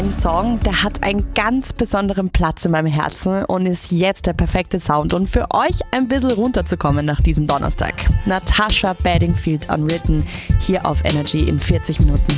ein Song, der hat einen ganz besonderen Platz in meinem Herzen und ist jetzt der perfekte Sound. Und für euch ein bisschen runterzukommen nach diesem Donnerstag. Natasha Bedingfield Unwritten hier auf Energy in 40 Minuten.